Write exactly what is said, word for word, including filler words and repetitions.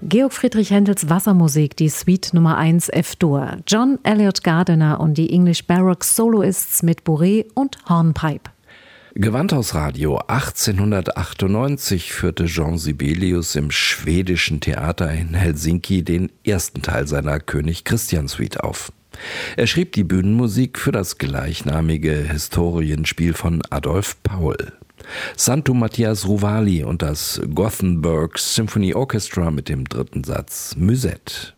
Georg Friedrich Händels Wassermusik, die Suite Nummer eins F-Dur. John Elliott Gardiner und die English Baroque Soloists mit Bourrée und Hornpipe. Gewandhausradio achtzehnhundertachtundneunzig führte Jean Sibelius im schwedischen Theater in Helsinki den ersten Teil seiner König Christian Suite auf. Er schrieb die Bühnenmusik für das gleichnamige Historienspiel von Adolf Paul. Santo Matthias Ruvali und das Gothenburg Symphony Orchestra mit dem dritten Satz Musette.